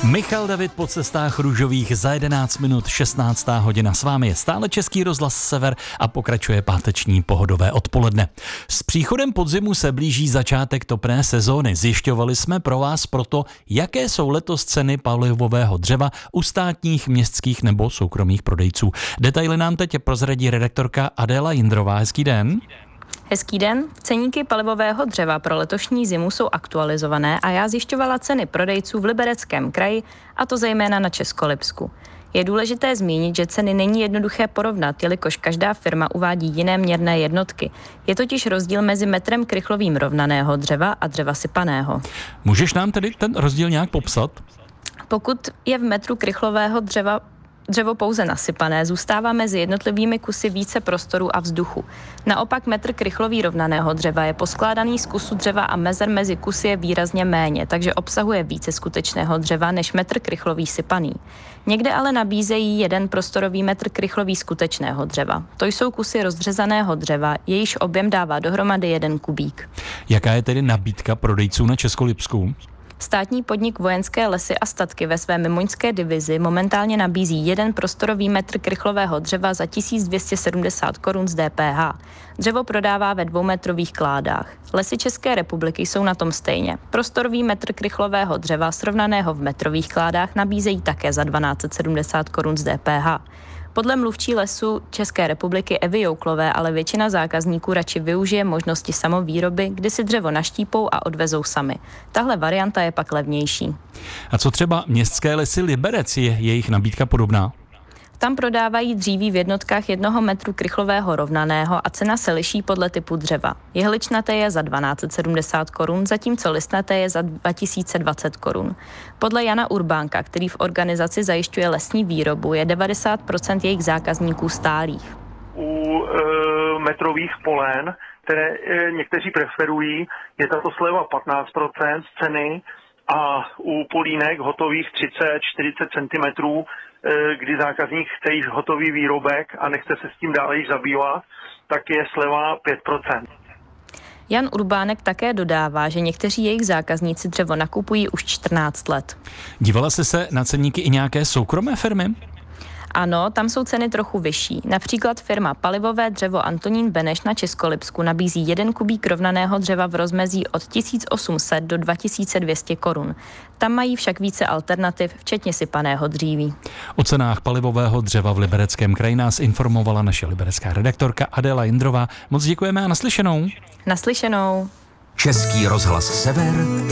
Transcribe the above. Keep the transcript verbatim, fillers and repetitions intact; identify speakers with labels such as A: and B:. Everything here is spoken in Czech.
A: Michal David po cestách růžových za jedenáct minut, šestnáctá hodina. S vámi je stále Český rozhlas Sever a pokračuje páteční pohodové odpoledne. S příchodem podzimu se blíží začátek topné sezóny. Zjišťovali jsme pro vás proto, jaké jsou letos ceny palivového dřeva u státních, městských nebo soukromých prodejců. Detaily nám teď prozradí redaktorka Adéla Jindrová. Hezký den.
B: Hezký den. Ceníky palivového dřeva pro letošní zimu jsou aktualizované a já zjišťovala ceny prodejců v Libereckém kraji, a to zejména na Českolipsku. Je důležité zmínit, že ceny není jednoduché porovnat, jelikož každá firma uvádí jiné měrné jednotky. Je totiž rozdíl mezi metrem krychlovým rovnaného dřeva a dřeva sypaného.
A: Můžeš nám tedy ten rozdíl nějak popsat?
B: Pokud je v metru krychlového dřeva dřevo pouze nasypané, zůstává mezi jednotlivými kusy více prostoru a vzduchu. Naopak metr krychlový rovnaného dřeva je poskládaný z kusu dřeva a mezer mezi kusy je výrazně méně, takže obsahuje více skutečného dřeva než metr krychlový sypaný. Někde ale nabízejí jeden prostorový metr krychlový skutečného dřeva. To jsou kusy rozřezaného dřeva, jejíž objem dává dohromady jeden kubík.
A: Jaká je tedy nabídka prodejců na Českolipsku?
B: Státní podnik Vojenské lesy a statky ve své mimoňské divizi momentálně nabízí jeden prostorový metr krychlového dřeva za tisíc dvě stě sedmdesát korun z D P H. Dřevo prodává ve dvoumetrových kládách. Lesy České republiky jsou na tom stejně. Prostorový metr krychlového dřeva srovnaného v metrových kládách nabízejí také za dvanáct set sedmdesát korun z D P H. Podle mluvčí Lesů České republiky Evy Jouklové ale většina zákazníků radši využije možnosti samovýroby, kdy si dřevo naštípou a odvezou sami. Tahle varianta je pak levnější.
A: A co třeba městské lesy Liberec, je jejich nabídka podobná?
B: Tam prodávají dříví v jednotkách jednoho metru krychlového rovnaného a cena se liší podle typu dřeva. Jehličnaté je za dvanáct set sedmdesát korun, zatímco listnaté je za dva tisíce dvacet korun. Podle Jana Urbánka, který v organizaci zajišťuje lesní výrobu, je devadesát procent jejich zákazníků stálých.
C: U e, metrových polen, které e, někteří preferují, je tato sleva patnáct procent z ceny a u polínek hotových třicet čtyřicet centimetrů, kdy zákazník chce již hotový výrobek a nechce se s tím dále již zabývat, tak je sleva pět procent.
B: Jan Urbánek také dodává, že někteří jejich zákazníci dřevo nakupují už čtrnáct let.
A: Dívala jsi se na ceníky i nějaké soukromé firmy?
B: Ano, tam jsou ceny trochu vyšší. Například firma Palivové dřevo Antonín Beneš na Českolipsku nabízí jeden kubík rovnaného dřeva v rozmezí od tisíc osm set do dva tisíce dvě stě korun. Tam mají však více alternativ, včetně sypaného dříví.
A: O cenách palivového dřeva v Libereckém kraji nás informovala naše liberecká redaktorka Adéla Jindrová. Moc děkujeme a naslyšenou.
B: Naslyšenou.
D: Český rozhlas Sever.